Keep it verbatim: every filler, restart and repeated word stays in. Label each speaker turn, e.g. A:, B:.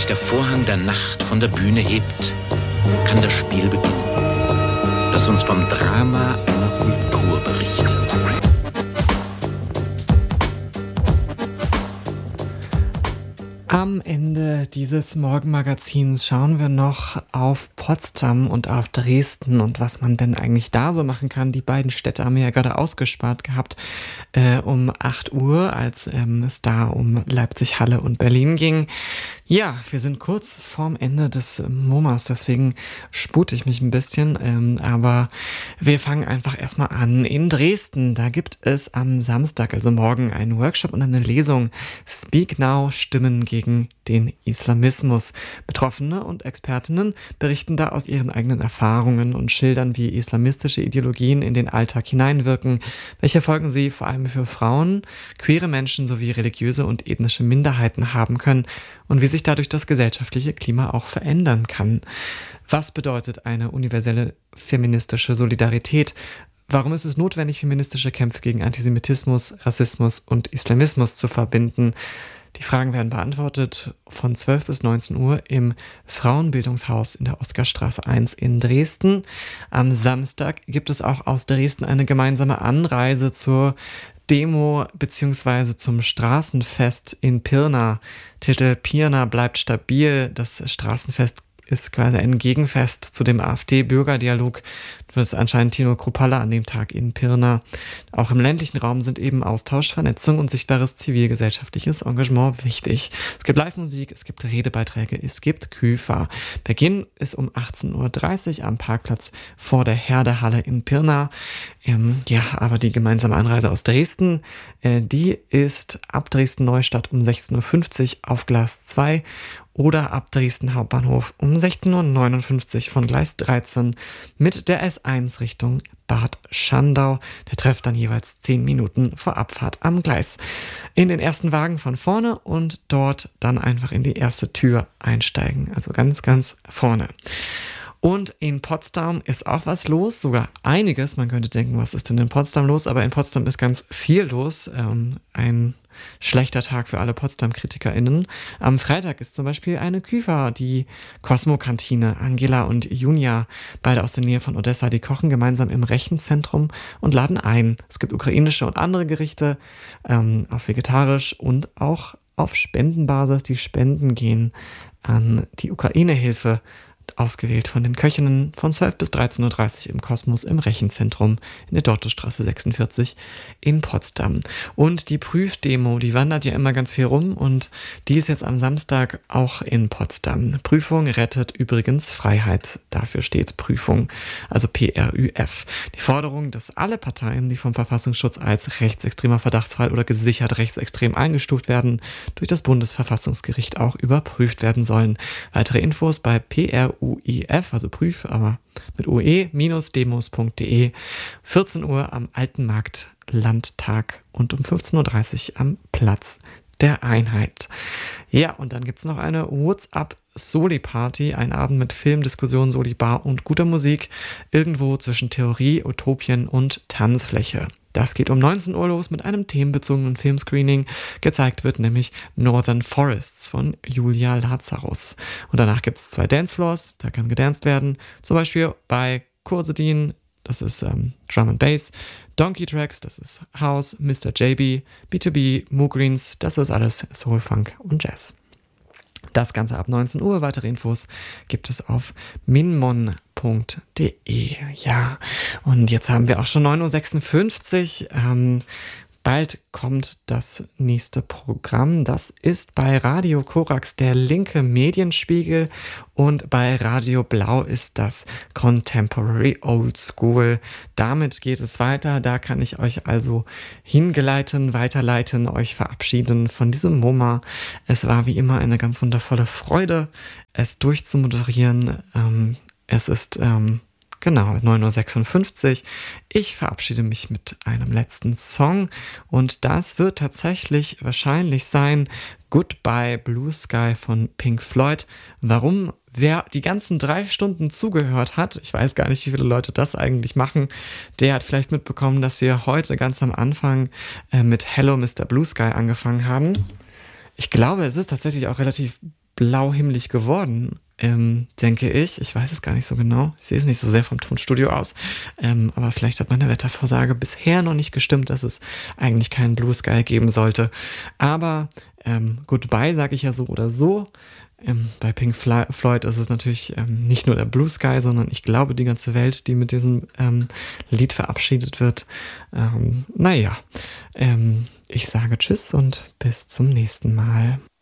A: sich der Vorhang der Nacht von der Bühne hebt, kann das Spiel beginnen, das uns vom Drama einer Kultur berichtet.
B: Am Ende dieses Morgenmagazins schauen wir noch auf Potsdam und auf Dresden und was man denn eigentlich da so machen kann. Die beiden Städte haben wir ja gerade ausgespart gehabt äh, um acht Uhr, als ähm, es da um Leipzig, Halle und Berlin ging. Ja, wir sind kurz vorm Ende des MoMAs, deswegen spute ich mich ein bisschen, ähm, aber wir fangen einfach erstmal an. In Dresden, da gibt es am Samstag, also morgen, einen Workshop und eine Lesung Speak Now, Stimmen gegen den Islamismus. Betroffene und Expertinnen berichten da aus ihren eigenen Erfahrungen und schildern, wie islamistische Ideologien in den Alltag hineinwirken, welche Folgen sie vor allem für Frauen, queere Menschen sowie religiöse und ethnische Minderheiten haben können und wie sich dadurch das gesellschaftliche Klima auch verändern kann. Was bedeutet eine universelle feministische Solidarität? Warum ist es notwendig, feministische Kämpfe gegen Antisemitismus, Rassismus und Islamismus zu verbinden? Die Fragen werden beantwortet von zwölf bis neunzehn Uhr im Frauenbildungshaus in der Oskarstraße eins in Dresden. Am Samstag gibt es auch aus Dresden eine gemeinsame Anreise zur Demo bzw. zum Straßenfest in Pirna. Titel Pirna bleibt stabil. Das Straßenfest ist quasi ein Gegenfest zu dem AfD-Bürgerdialog. Das ist anscheinend Tino Kruppalla an dem Tag in Pirna. Auch im ländlichen Raum sind eben Austausch, Vernetzung und sichtbares zivilgesellschaftliches Engagement wichtig. Es gibt Live-Musik, es gibt Redebeiträge, es gibt Küfer. Beginn ist um achtzehn Uhr dreißig am Parkplatz vor der Herdehalle in Pirna. Ähm, ja, aber die gemeinsame Anreise aus Dresden, äh, die ist ab Dresden-Neustadt um sechzehn Uhr fünfzig auf Gleis zwei oder ab Dresden Hauptbahnhof um sechzehn Uhr neunundfünfzig von Gleis dreizehn mit der S eins Richtung Bad Schandau. Der Treff dann jeweils zehn Minuten vor Abfahrt am Gleis. In den ersten Wagen von vorne und dort dann einfach in die erste Tür einsteigen. Also ganz, ganz vorne. Und in Potsdam ist auch was los, sogar einiges. Man könnte denken, was ist denn in Potsdam los? Aber in Potsdam ist ganz viel los. Ähm, ein schlechter Tag für alle Potsdam-KritikerInnen. Am Freitag ist zum Beispiel eine Küfer, die Cosmo-Kantine. Angela und Junia, beide aus der Nähe von Odessa, die kochen gemeinsam im Rechenzentrum und laden ein. Es gibt ukrainische und andere Gerichte, ähm, auf vegetarisch und auch auf Spendenbasis. Die Spenden gehen an die Ukraine-Hilfe, ausgewählt von den Köchinnen von zwölf bis dreizehn Uhr dreißig im Kosmos im Rechenzentrum in der Dortowstraße sechsundvierzig in Potsdam. Und die Prüfdemo, die wandert ja immer ganz viel rum und die ist jetzt am Samstag auch in Potsdam. Prüfung rettet übrigens Freiheit. Dafür steht Prüfung, also P R Ü F. Die Forderung, dass alle Parteien, die vom Verfassungsschutz als rechtsextremer Verdachtsfall oder gesichert rechtsextrem eingestuft werden, durch das Bundesverfassungsgericht auch überprüft werden sollen. Weitere Infos bei P R U I F, also Prüf, aber mit ue-demos punkt de. vierzehn Uhr am Alten Markt Landtag und um fünfzehn Uhr dreißig am Platz der Einheit. Ja, und dann gibt es noch eine WhatsApp-Soli-Party, ein Abend mit Film, Diskussion, Soli-Bar und guter Musik, irgendwo zwischen Theorie, Utopien und Tanzfläche. Das geht um neunzehn Uhr los mit einem themenbezogenen Filmscreening. Gezeigt wird nämlich Northern Forests von Julia Lazarus. Und danach gibt es zwei Dancefloors, da kann gedanced werden. Zum Beispiel bei Kursedin, das ist ähm, Drum and Bass, Donkey Tracks, das ist House, Mister J B, B zwei B, Moo Greens, das ist alles Soul, Funk und Jazz. Das Ganze ab neunzehn Uhr. Weitere Infos gibt es auf minmon punkt de. Ja, und jetzt haben wir auch schon neun Uhr sechsundfünfzig. Ähm, bald kommt das nächste Programm. Das ist bei Radio Korax der linke Medienspiegel und bei Radio Blau ist das Contemporary Old School. Damit geht es weiter. Da kann ich euch also hingeleiten, weiterleiten, euch verabschieden von diesem MoMA. Es war wie immer eine ganz wundervolle Freude, es durchzumoderieren. Ähm, es ist... Ähm, Genau, neun Uhr sechsundfünfzig. Ich verabschiede mich mit einem letzten Song und das wird tatsächlich wahrscheinlich sein Goodbye Blue Sky von Pink Floyd. Warum? Wer die ganzen drei Stunden zugehört hat, ich weiß gar nicht, wie viele Leute das eigentlich machen, der hat vielleicht mitbekommen, dass wir heute ganz am Anfang äh, mit Hello Mister Blue Sky angefangen haben. Ich glaube, es ist tatsächlich auch relativ blau-himmelig geworden, ähm, denke ich. Ich weiß es gar nicht so genau. Ich sehe es nicht so sehr vom Tonstudio aus. Ähm, aber vielleicht hat meine Wettervorsage bisher noch nicht gestimmt, dass es eigentlich keinen Blue Sky geben sollte. Aber ähm, Goodbye sage ich ja so oder so. Ähm, bei Pink Fla- Floyd ist es natürlich ähm, nicht nur der Blue Sky, sondern ich glaube die ganze Welt, die mit diesem ähm, Lied verabschiedet wird. Ähm, naja, ähm, ich sage Tschüss und bis zum nächsten Mal.